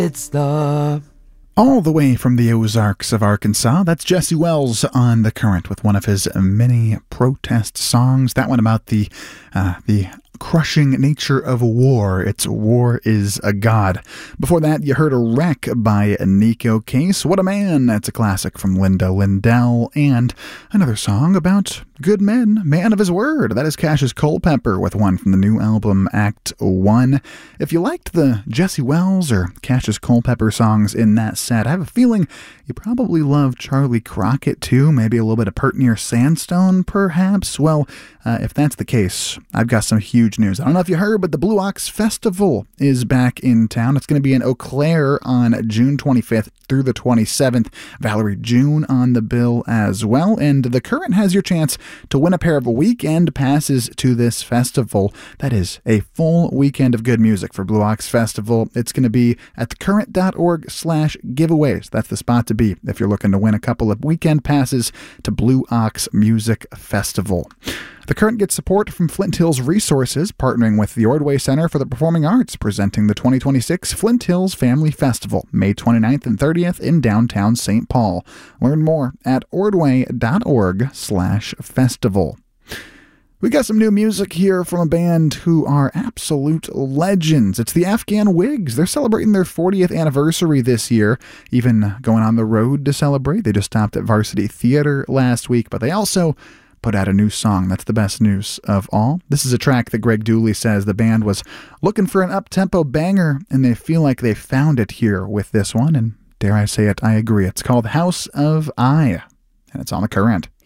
It's the... All the way from the Ozarks of Arkansas, that's Jesse Wells on The Current with one of his many protest songs. That one about the crushing nature of war. It's War is a God. Before that, you heard A Wreck by Nico Case. What a Man. That's a classic from Linda Lindell. And another song about good men, man of his word. That is Cassius Culpepper with one from the new album Act 1. If you liked the Jesse Wells or Cassius Culpepper songs in that set, I have a feeling you probably love Charlie Crockett too. Maybe a little bit of Pert Near Sandstone, perhaps. Well, if that's the case, I've got some huge news. I don't know if you heard, but the Blue Ox Festival is back in town. It's going to be in Eau Claire on June 25th through the 27th. Valerie June on the bill as well. And The Current has your chance to win a pair of weekend passes to this festival. That is a full weekend of good music for Blue Ox Festival. It's going to be at thecurrent.org/giveaways. That's the spot to be if you're looking to win a couple of weekend passes to Blue Ox Music Festival. The Current gets support from Flint Hills Resources, partnering with the Ordway Center for the Performing Arts, presenting the 2026 Flint Hills Family Festival, May 29th and 30th in downtown St. Paul. Learn more at ordway.org/festival. We got some new music here from a band who are absolute legends. It's the Afghan Wigs. They're celebrating their 40th anniversary this year, even going on the road to celebrate. They just stopped at Varsity Theater last week, but they also put out a new song. That's the best news of all. This is a track that Greg Dooley says the band was looking for an up-tempo banger, and they feel like they found it here with this one, and dare I say it, I agree. It's called House of I, and it's on The Current.